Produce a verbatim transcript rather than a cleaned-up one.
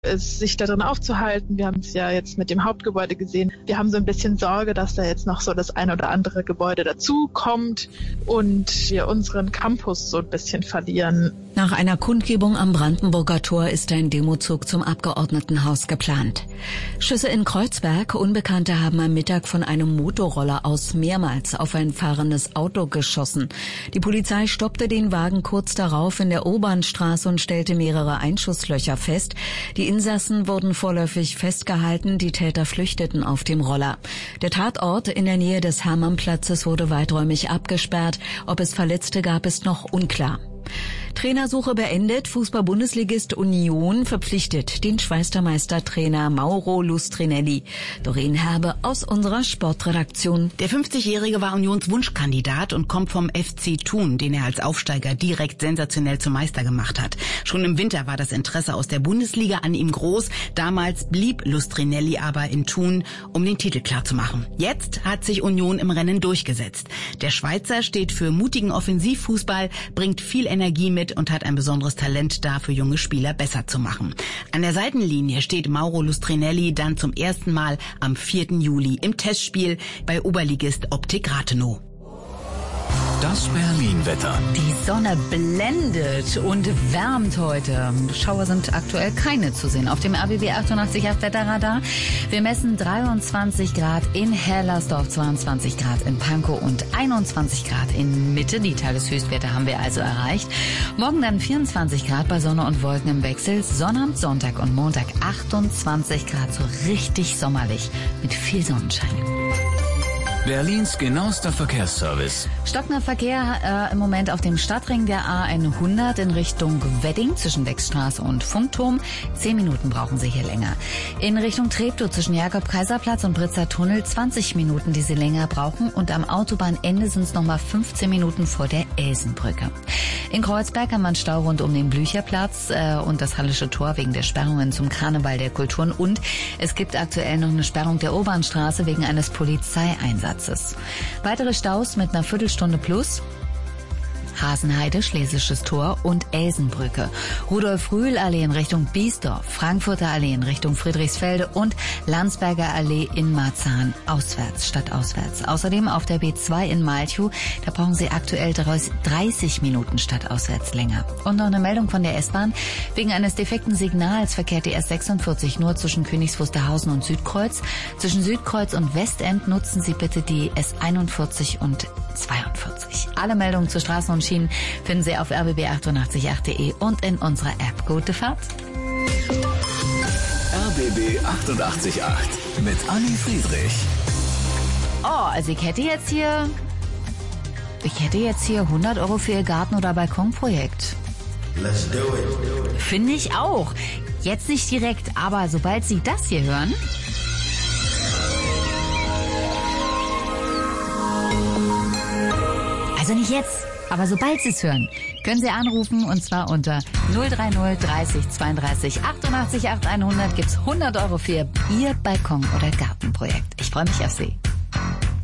ist, sich da drin aufzuhalten. Wir haben es ja jetzt mit dem Hauptgebäude gesehen. Wir haben so ein bisschen Sorge, dass da jetzt noch so das ein oder andere Gebäude dazu kommt und wir unseren Campus so ein bisschen verlieren. Nach einer Kundgebung am Brandenburger Tor ist ein Demozug zum Abgeordnetenhaus geplant. Schüsse in Kreuzberg. Unbekannte haben am Mittag von einem Motorroller aus mehrmals auf ein fahrendes Auto geschossen. Die Polizei stoppte den Wagen kurz darauf in der Obernstraße und stellte mehrere Einschusslöcher fest. Die Insassen wurden vorläufig festgehalten, die Täter flüchteten auf dem Roller. Der Tatort in der Nähe des Hermannplatzes wurde weiträumig abgesperrt. Ob es Verletzte gab, ist noch unklar. Trainersuche beendet. Fußball-Bundesligist Union verpflichtet den Schweizer Meistertrainer Mauro Lustrinelli. Doreen Herbe aus unserer Sportredaktion. Der fünfzigjährige war Unions Wunschkandidat und kommt vom F C Thun, den er als Aufsteiger direkt sensationell zum Meister gemacht hat. Schon im Winter war das Interesse aus der Bundesliga an ihm groß. Damals blieb Lustrinelli aber in Thun, um den Titel klarzumachen. Jetzt hat sich Union im Rennen durchgesetzt. Der Schweizer steht für mutigen Offensivfußball, bringt viel Energie mit und hat ein besonderes Talent da, für junge Spieler besser zu machen. An der Seitenlinie steht Mauro Lustrinelli dann zum ersten Mal am vierten Juli im Testspiel bei Oberligist Optik Rathenow. Das Berlin-Wetter. Die Sonne blendet und wärmt heute. Schauer sind aktuell keine zu sehen. Auf dem R B B achtundachtzig Komma acht Wetterradar. Wir messen dreiundzwanzig Grad in Hellersdorf, zweiundzwanzig Grad in Pankow und einundzwanzig Grad in Mitte. Die Tageshöchstwerte haben wir also erreicht. Morgen dann vierundzwanzig Grad bei Sonne und Wolken im Wechsel. Sonnabend, Sonntag und Montag achtundzwanzig Grad, so richtig sommerlich mit viel Sonnenschein. Berlins genauester Verkehrsservice. Stockender Verkehr äh, im Moment auf dem Stadtring der A hundert in Richtung Wedding zwischen Wechstraße und Funkturm. Zehn Minuten brauchen Sie hier länger. In Richtung Treptow zwischen Jakob-Kaiser-Platz und Britzer Tunnel zwanzig Minuten, die Sie länger brauchen. Und am Autobahnende sind es nochmal fünfzehn Minuten vor der Elsenbrücke. In Kreuzberg haben wir einen Stau rund um den Blücherplatz äh, und das Hallische Tor wegen der Sperrungen zum Karneval der Kulturen. Und es gibt aktuell noch eine Sperrung der Obernstraße wegen eines Polizeieinsatzes. Weitere Staus mit einer Viertelstunde plus. Hasenheide, Schlesisches Tor und Elsenbrücke. Rudolf-Rühl-Allee in Richtung Biesdorf, Frankfurter Allee in Richtung Friedrichsfelde und Landsberger Allee in Marzahn, auswärts, stadtauswärts. Außerdem auf der B zwei in Malchow, da brauchen Sie aktuell dreißig Minuten stadtauswärts länger. Und noch eine Meldung von der S-Bahn. Wegen eines defekten Signals verkehrt die S sechsundvierzig nur zwischen Königs Wusterhausen und Südkreuz. Zwischen Südkreuz und Westend nutzen Sie bitte die S einundvierzig und zweiundvierzig. Alle Meldungen zu Straßen und Schienen finden Sie auf r b b achtundachtzig Komma acht punkt de und in unserer App. Gute Fahrt. R B B achtundachtzig Komma acht mit Anni Friedrich. Oh, also ich hätte jetzt hier, ich hätte jetzt hier hundert Euro für Ihr Garten- oder Balkonprojekt. Let's do it. Finde ich auch. Jetzt nicht direkt, aber sobald Sie das hier hören... Also nicht jetzt, aber sobald Sie es hören, können Sie anrufen und zwar unter null drei null dreißig zweiunddreißig achtundachtzig acht hundert gibt's hundert Euro für Ihr Balkon- oder Gartenprojekt. Ich freue mich auf Sie.